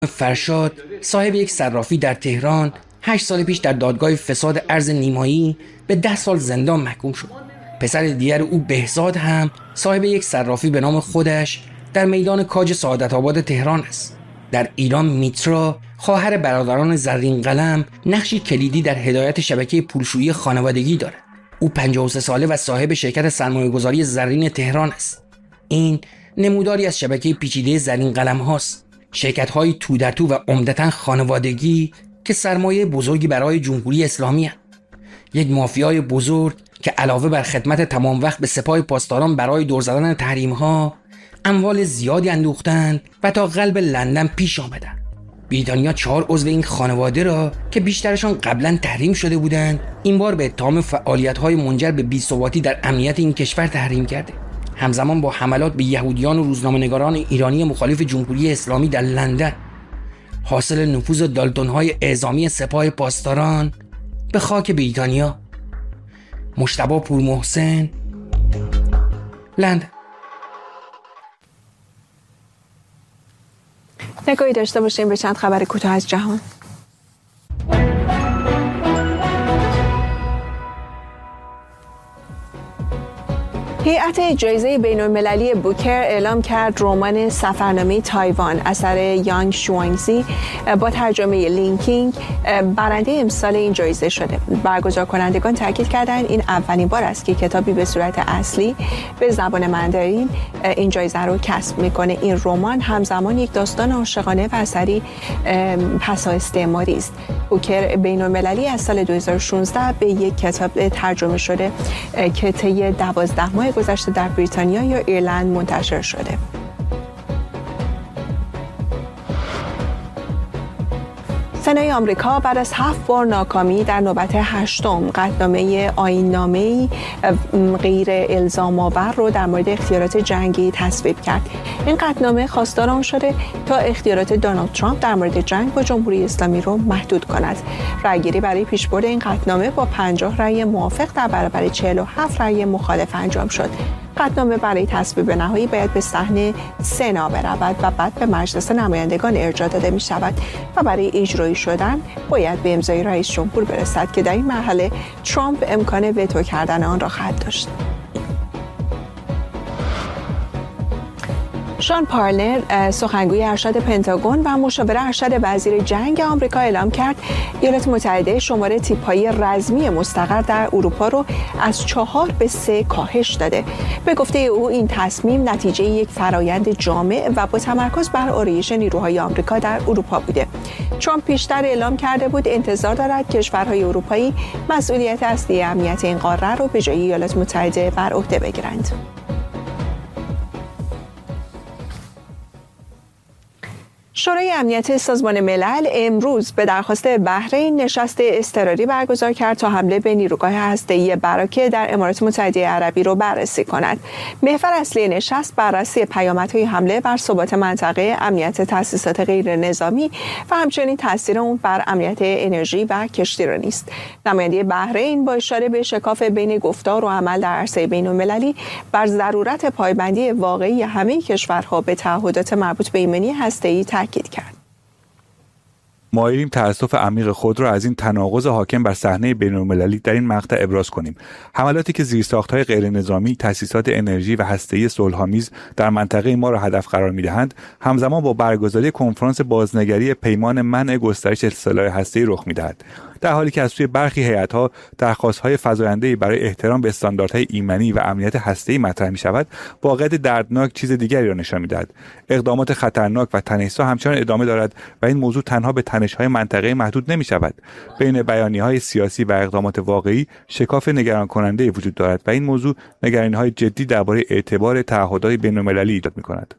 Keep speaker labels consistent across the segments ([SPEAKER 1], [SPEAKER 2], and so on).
[SPEAKER 1] فرشاد صاحب یک صرافی در تهران 8 سال پیش در دادگاه فساد ارز نیمایی به 10 سال زندان محکوم شد. پسر دیگر او بهزاد هم صاحب یک صرافی به نام خودش در میدان کاج سعادت آباد تهران است. در ایران میترا خواهر برادران زرین قلم نقشی کلیدی در هدایت شبکه پولشویی خانوادگی دارد. او 53 ساله و صاحب شرکت سرمایه‌گذاری زرین تهران است. این نموداری از شبکه پیچیده زرین قلم هاست. شرکت‌های تو در تو و عمدتاً خانوادگی که سرمایه بزرگی برای جمهوری اسلامی هست. یک مافیای بزرگ که علاوه بر خدمت تمام وقت به سپاه پاسداران برای دور زدن تحریم‌ها اموال زیادی اندوختند و تا قلب لندن پیش آمدند. بریتانیا 4 عضو این خانواده را که بیشترشان قبلا تحریم شده بودند این بار به اتهام فعالیت‌های منجر به بی‌ثباتی در امنیت این کشور تحریم کرده. همزمان با حملات به یهودیان و روزنامه‌نگاران ایرانی مخالف جمهوری اسلامی در لندن، حاصل نفوذ دالتون‌های اعزامی سپاه پاسداران به خاک بریتانیا. مجتبی پورمحسن، لندن.
[SPEAKER 2] نگاهی داشته باشیم به چند خبر کوتاه از جهان. هیئت جایزه بین‌المللی بوکر اعلام کرد رمان سفرنامه تایوان اثر یانگ شوانگزی با ترجمه لینکینگ برنده امسال این جایزه شده. برگزار کنندگان تاکید کردند این اولین بار است که کتابی به صورت اصلی به زبان ماندارین این جایزه رو کسب میکنه. این رمان همزمان یک داستان عاشقانه و اثری پسا استعماری است. بوکر بین‌المللی از سال 2016 به یک کتاب ترجمه شده که طی 12 ماه گذشته در بریتانیا یا ایرلند منتشر شده. سنای آمریکا بعد از 7 بار ناکامی در نوبت 8م قطعنامه آیین‌نامه‌ای غیر الزام‌آور رو در مورد اختیارات جنگی تصویب کرد. این قطعنامه خواستار آن شده تا اختیارات دونالد ترامپ در مورد جنگ با جمهوری اسلامی رو محدود کند. رأی‌گیری برای پیشبرد این قطعنامه با 50 رأی موافق در برابر 47 رأی مخالف انجام شد. قطعنامه برای تصویب نهایی باید به صحن سنا برود و بعد به مجلس نمایندگان ارجاع داده می شود و برای اجرایی شدن باید به امضای رئیس جمهور برسد که در این مرحله ترامپ امکان وتو کردن آن را خواهد داشت. شان پارلر سخنگوی ارشد پنتاگون و مشاور ارشد وزیر جنگ آمریکا اعلام کرد ایالات متحده شمار تیپ‌های رزمی مستقر در اروپا رو از 4 به 3 کاهش داده. به گفته او این تصمیم نتیجه یک فرایند جامع و با تمرکز بر آرایش نیروهای آمریکا در اروپا بوده. ترامپ پیشتر اعلام کرده بود انتظار دارد کشورهای اروپایی مسئولیت اصلی امنیت این قاره رو به جای ایالات متحده بر عهده بگیرند. شورای امنیت سازمان ملل امروز به درخواست بحرین نشست اضطراری برگزار کرد تا حمله به نیروگاه هسته‌ای براکه در امارات متحده عربی رو بررسی کند. محور اصلی نشست بررسی پیامدهای حمله بر ثبات منطقه، امنیت تأسیسات غیر نظامی و همچنین تاثیر اون بر امنیت انرژی و کشتیرانی است. نماینده بحرین با اشاره به شکاف بین گفتار و عمل در عرصه بین‌المللی بر ضرورت پایبندی واقعی همه کشورها به تعهدات مربوط به ایمنی هسته‌ای تاکید کرد.
[SPEAKER 3] مایلیم تأسف عمیق خود را از این تناقض حاکم بر صحنه بین‌المللی در این مقطع ابراز کنیم. حملاتی که زیرساخت‌های غیرنظامی، تأسیسات انرژی و هسته‌ای صلح‌آمیز در منطقه ما را هدف قرار می‌دهند، همزمان با برگزاری کنفرانس بازنگری پیمان منع گسترش سلاح هسته‌ای رخ می‌دهد. در حالی که از سوی برخی هیئت‌ها درخواست‌های فزاینده‌ای برای احترام به استانداردهای ایمنی و امنیت هسته‌ای مطرح می‌شود، واقعیت دردناک چیز دیگری را نشان می‌دهد. اقدامات خطرناک و تنش‌زا همچنان ادامه دارد و این موضوع تنها به تنش‌های منطقه‌ای محدود نمی‌شود. بین بیانیه‌های سیاسی و اقدامات واقعی شکاف نگران کننده وجود دارد و این موضوع نگرانی‌های جدی درباره اعتبار تعهدات بین‌المللی ایجاد می‌کند.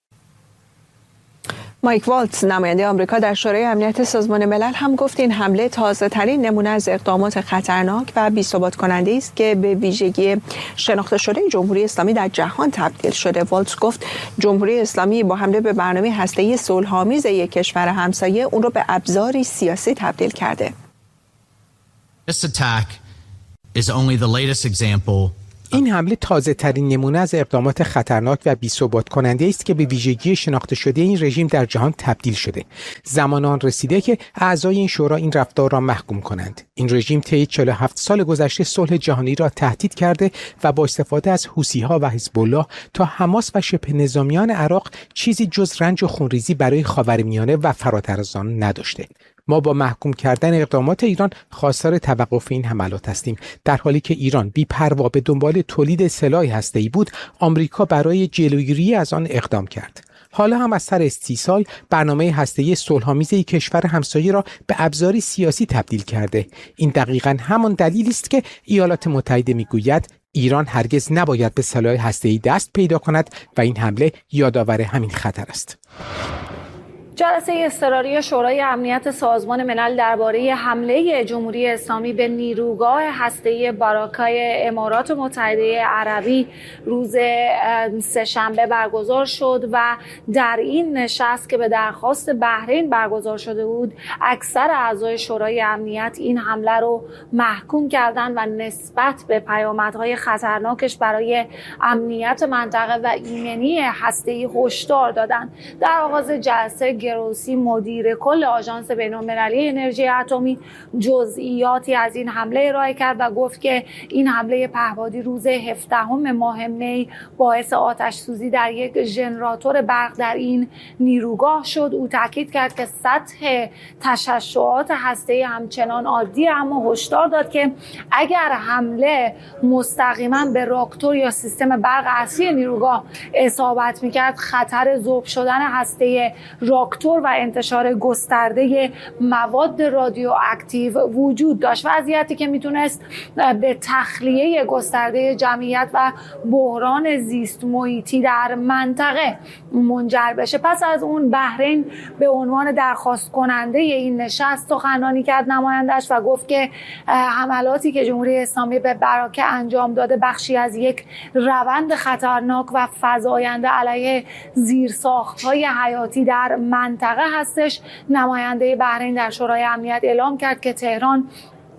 [SPEAKER 2] مایک والتز نماینده آمریکا در شورای امنیت سازمان ملل هم گفت این حمله تازه‌ترین نمونه از اقدامات خطرناک و بی‌ثبات کننده است که به ویژگی شناخته شده جمهوری اسلامی در جهان تبدیل شده. والتز گفت جمهوری اسلامی با حمله به برنامه هسته‌ای صلح‌آمیز یک کشور همسایه اون رو به ابزاری سیاسی تبدیل کرده.
[SPEAKER 4] This attack is only the latest example این حمله تازه‌ترین نمونه از اقدامات خطرناک و بی‌ثبات کننده است که به ویژگی شناخته شده این رژیم در جهان تبدیل شده. زمان آن رسیده که اعضای این شورا این رفتار را محکوم کنند. این رژیم طی 47 سال گذشته صلح جهانی را تهدید کرده و با استفاده از حوثی‌ها و حزب الله تا حماس و شبه نظامیان عراق چیزی جز رنج و خونریزی برای خاورمیانه و فراتر از آن نداشته. ما با محکوم کردن اقدامات ایران خواستار توقف این حملات هستیم. در حالی که ایران بی‌پروا به دنبال تولید سلاح هسته‌ای بود، آمریکا برای جلوگیری از آن اقدام کرد. حالا هم از سر 30 سال برنامه هسته‌ای صلح‌آمیز کشور همسایه را به ابزاری سیاسی تبدیل کرده. این دقیقاً همان دلیلی است که ایالات متحده میگوید ایران هرگز نباید به سلاح هسته‌ای دست پیدا کند و این حمله یادآور همین خطر است.
[SPEAKER 5] جلسه اضطراری شورای امنیت سازمان ملل درباره حمله جمهوری اسلامی به نیروگاه هسته‌ای باراکای امارات متحده عربی روز سه‌شنبه برگزار شد و در این نشست که به درخواست بحرین برگزار شده بود، اکثر اعضای شورای امنیت این حمله رو محکوم کردند و نسبت به پیامدهای خطرناکش برای امنیت منطقه و ایمنی هسته‌ای هشدار دادند. در آغاز جلسه گروسی مدیر کل آژانس بین‌المللی انرژی اتمی جزئیاتی از این حمله ارائه کرد و گفت که این حمله پهپادی روز 17 ماه می باعث آتش سوزی در یک ژنراتور برق در این نیروگاه شد. او تاکید کرد که سطح تشعشعات هسته‌ای همچنان عادی، اما هشدار داد که اگر حمله مستقیما به راکتور یا سیستم برق اصلی نیروگاه اصابت می‌کرد، خطر ذوب شدن هسته راکتور و انتشار گسترده مواد رادیواکتیو وجود داشت، وضعیتی که میتونست به تخلیه گسترده جمعیت و بحران زیست محیطی در منطقه منجر بشه. پس از اون بحرین به عنوان درخواست کننده این نشست سخنرانی کرد نمایندش و گفت که حملاتی که جمهوری اسلامی به براکه انجام داده بخشی از یک روند خطرناک و فزاینده علیه زیرساخت‌های حیاتی در منطقه هستش. نماینده بحرین در شورای امنیت اعلام کرد که تهران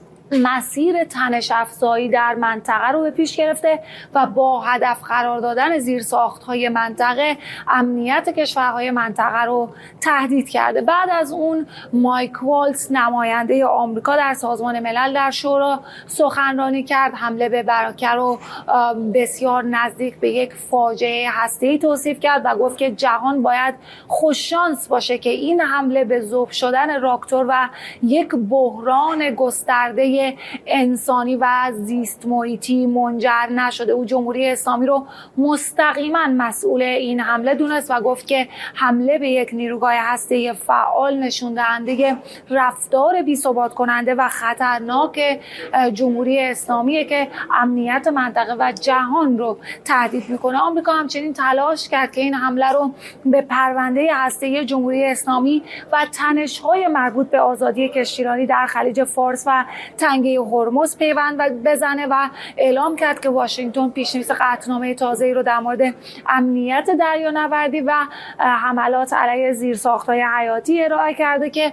[SPEAKER 5] مسیر تنش افزایی در منطقه رو به پیش گرفته و با هدف قرار دادن زیرساخت‌های منطقه امنیت کشورهای منطقه رو تهدید کرده. بعد از اون مایک والتز نماینده آمریکا در سازمان ملل در شورا سخنرانی کرد. حمله به براکه رو بسیار نزدیک به یک فاجعه هسته‌ای توصیف کرد و گفت که جهان باید خوششانس باشه که این حمله به ذوب شدن راکتور و یک بحران گسترده انسانی و زیست محیطی منجر نشده. او جمهوری اسلامی رو مستقیما مسئول این حمله دونست و گفت که حمله به یک نیروگاه هسته‌ای فعال نشون دهنده رفتار بی‌ثبات کننده و خطرناک جمهوری اسلامیه که امنیت منطقه و جهان رو تهدید میکنه. آمریکا همچنین تلاش کرد که این حمله رو به پرونده هسته‌ای جمهوری اسلامی و تنش‌های مربوط به آزادی کشتیرانی در خلیج فارس و تنگه هرمز پیوند بزنه و اعلام کرد که واشنگتن پیشنویس قطعنامه تازه‌ای رو در مورد امنیت دریانوردی و حملات علیه زیرساخت‌های حیاتی ارائه کرده که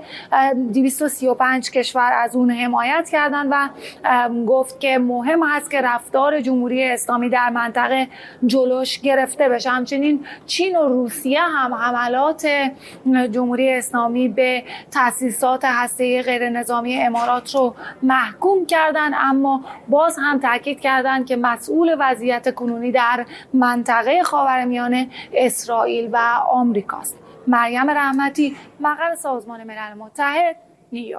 [SPEAKER 5] 235 کشور از اون حمایت کردن و گفت که مهم است که رفتار جمهوری اسلامی در منطقه جلوش گرفته بشه. همچنین چین و روسیه هم حملات جمهوری اسلامی به تأسیسات هسته‌ای غیرنظامی امارات رو محکوم کردن، اما باز هم تاکید کردند که مسئول وضعیت کنونی در منطقه خاورمیانه اسرائیل و آمریکاست. مریم رحمتی، مقر سازمان ملل متحد، نیویورک.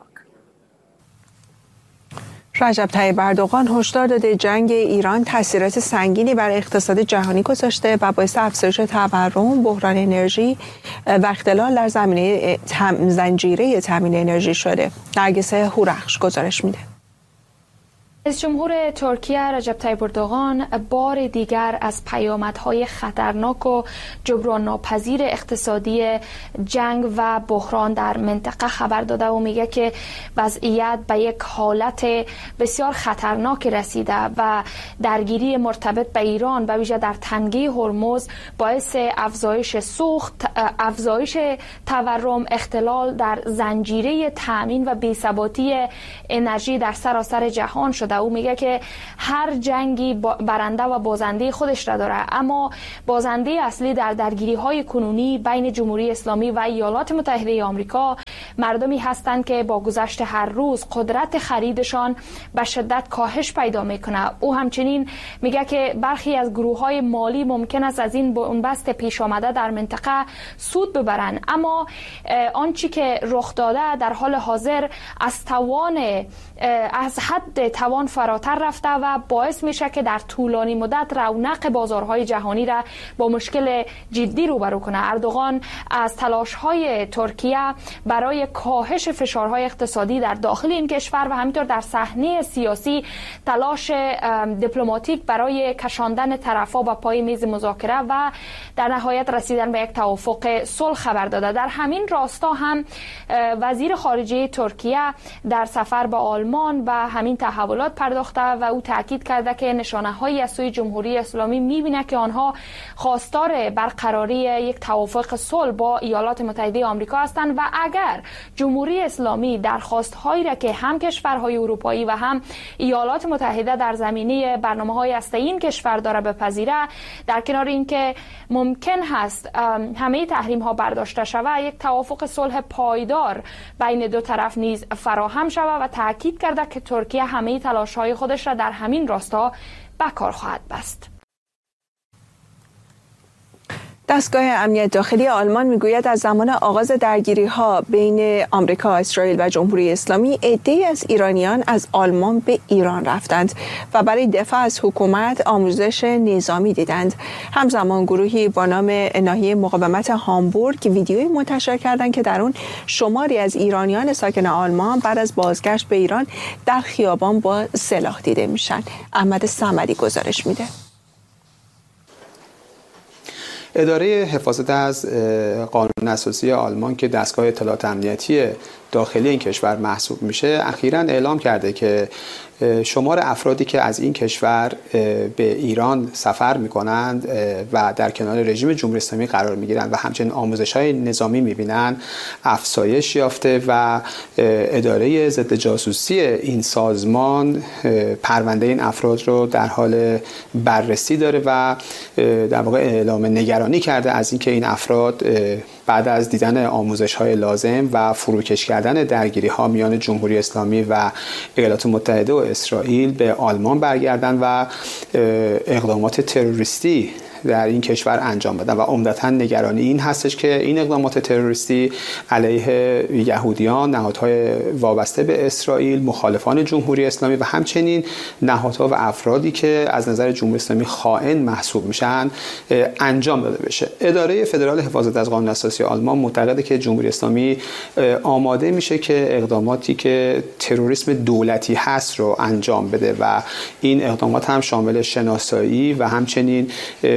[SPEAKER 2] رجب طیب اردوغان هشدار داده جنگ ایران تاثیرات سنگینی بر اقتصاد جهانی گذاشته و باعث افزایش تورم، بحران انرژی و اختلال در زمینه زنجیره تامین انرژی شده. نرگس هورخش گزارش میده.
[SPEAKER 6] رئیس جمهور ترکیه رجب طیب اردوغان بار دیگر از پیامدهای خطرناک و جبران ناپذیر اقتصادی جنگ و بحران در منطقه خبر داده و میگه که وضعیت به یک حالت بسیار خطرناک رسیده و درگیری مرتبط به ایران به ویژه در تنگه هرمز باعث افزایش سوخت، افزایش تورم، اختلال در زنجیره تامین و بی‌ثباتی انرژی در سراسر جهان شده او میگه که هر جنگی برنده و بازنده خودش را داره، اما بازنده اصلی در درگیری‌های کنونی بین جمهوری اسلامی و ایالات متحده آمریکا مردمی هستند که با گذشت هر روز قدرت خریدشان به شدت کاهش پیدا میکنه. او همچنین میگه که برخی از گروه‌های مالی ممکن است از این بنبست پیش آمده در منطقه سود ببرند، اما آنچه که رخ داده در حال حاضر از حد توان فراتر رفته و باعث میشه که در طولانی مدت رونق بازارهای جهانی را با مشکل جدی روبرو کنه. اردوغان از تلاش‌های ترکیه برای کاهش فشارهای اقتصادی در داخل این کشور و همینطور در صحنه سیاسی تلاش دیپلماتیک برای کشاندن طرف‌ها به پای میز مذاکره و در نهایت رسیدن به یک توافق صلح خبر داده. در همین راستا هم وزیر خارجه ترکیه در سفر به آلمان و همین تحولات پرداخته و او تاکید کرده که نشانه‌هایی از سوی جمهوری اسلامی می‌بینه که آنها خواستار برقراری یک توافق صلح با ایالات متحده آمریکا هستند و اگر جمهوری اسلامی درخواست‌هایی را که هم کشورهای اروپایی و هم ایالات متحده در زمینه برنامه‌های هسته‌ای این کشور داره بپذیره، در کنار اینکه ممکن هست همه تحریم‌ها برداشته شود، یک توافق صلح پایدار بین دو طرف نیز فراهم شود و تاکید کرده که ترکیه همه تلاش‌های خودش را در همین راستا به کار خواهد بست.
[SPEAKER 2] دستگاه امنیت داخلی آلمان میگوید از زمان آغاز درگیری‌ها بین آمریکا، اسرائیل و جمهوری اسلامی عده‌ای از ایرانیان از آلمان به ایران رفتند و برای دفاع از حکومت آموزش نظامی دیدند. همزمان گروهی با نام ناحیه مقاومت هامبورگ ویدیویی منتشر کردند که در اون شماری از ایرانیان ساکن آلمان بعد از بازگشت به ایران در خیابان با سلاح دیده میشن. احمد صمدی گزارش میده.
[SPEAKER 7] اداره حفاظت از قانون اساسی آلمان که دستگاه اطلاعات امنیتی داخلی این کشور محسوب میشه، اخیراً اعلام کرده که شمار افرادی که از این کشور به ایران سفر میکنند و در کنار رژیم جمهوری اسلامی قرار میگیرند و همچنین آموزش‌های نظامی میبینند افزایش یافته و اداره ضد جاسوسی این سازمان پرونده این افراد رو در حال بررسی داره و در واقع اعلام نگرانی کرده از اینکه این افراد بعد از دیدن آموزش‌های لازم و فروکش کردن درگیری‌ها میان جمهوری اسلامی و ایالات متحده و اسرائیل به آلمان برگردن و اقدامات تروریستی در این کشور انجام بدن و عمدتاً نگرانی این هستش که این اقدامات تروریستی علیه یهودیان، نهادهای وابسته به اسرائیل، مخالفان جمهوری اسلامی و همچنین نهادها و افرادی که از نظر جمهوری اسلامی خائن محسوب میشن انجام داده بشه. اداره فدرال حفاظت از قانون اساسی آلمان معتقده که جمهوری اسلامی آماده میشه که اقداماتی که تروریسم دولتی هست رو انجام بده و این اقدامات هم شامل شناسایی و همچنین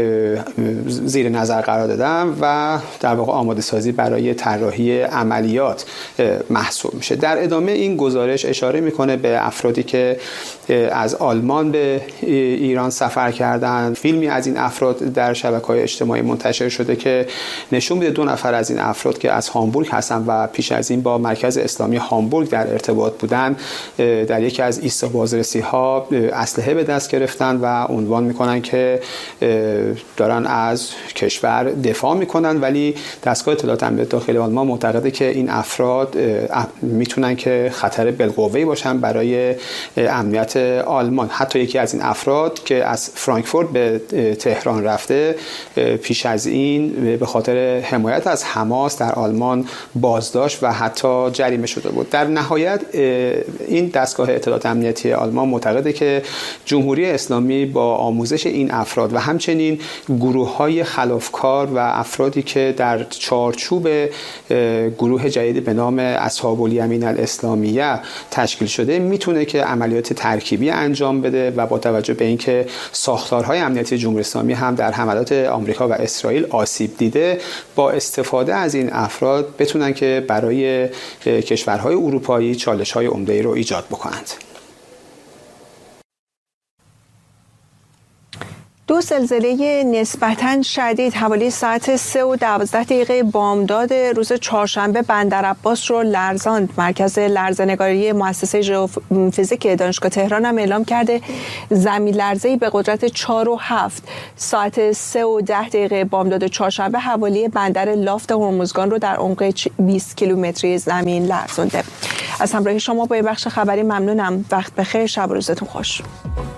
[SPEAKER 7] زیر نظر قرار دادن و در واقع آماده سازی برای طراحی عملیات محسوب میشه. در ادامه این گزارش اشاره میکنه به افرادی که از آلمان به ایران سفر کردند. فیلمی از این افراد در شبکه‌های اجتماعی منتشر شده که نشون میده 2 نفر از این افراد که از هامبورگ هستن و پیش از این با مرکز اسلامی هامبورگ در ارتباط بودن، در یکی از ایستا بازرسی‌ها اسلحه به دست گرفتن و عنوان میکنن که دارن از کشور دفاع میکنن، ولی دستگاه اطلاعات امنیت داخلی آلمان معتقده که این افراد میتونن که خطر بالقوه‌ای باشن برای امنیت آلمان. حتی یکی از این افراد که از فرانکفورت به تهران رفته پیش از این به خاطر حمایت از حماس در آلمان بازداشت و حتی جریمه شده بود. در نهایت این دستگاه اطلاعات امنیتی آلمان معتقده که جمهوری اسلامی با آموزش این افراد و همچنین گروه‌های خلافکار و افرادی که در چارچوب گروه جدید به نام اصحاب الیمین الاسلامیه تشکیل شده میتونه که عملیات ترکیبی انجام بده و با توجه به اینکه ساختارهای امنیتی جمهوری اسلامی هم در حملات آمریکا و اسرائیل آسیب دیده، با استفاده از این افراد بتونن که برای کشورهای اروپایی چالش‌های عمده‌ای رو ایجاد بکنند.
[SPEAKER 2] دو زلزله نسبتاً شدید حوالی ساعت 3:12 بامداد روز چهارشنبه بندرعباس رو لرزاند. مرکز لرزه‌نگاری مؤسسه ژئوفیزیک دانشگاه تهران هم اعلام کرده زمین لرزه‌ای به قدرت 4.7 ساعت 3:10 بامداد چهارشنبه حوالی بندر لافت هرمزگان رو در عمق 20 کیلومتری زمین لرزانده. از همراهی شما با این بخش خبری ممنونم. وقت بخیر، شب و روزتون خوش.